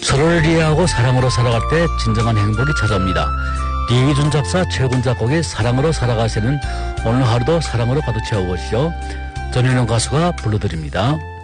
서로를 이해하고 사랑으로 살아갈 때 진정한 행복이 찾아옵니다. 이기준 작사, 최군 작곡의 사랑으로 살아가시는 오늘 하루도 사랑으로 가득 채워보시죠. 전현영 가수가 불러드립니다.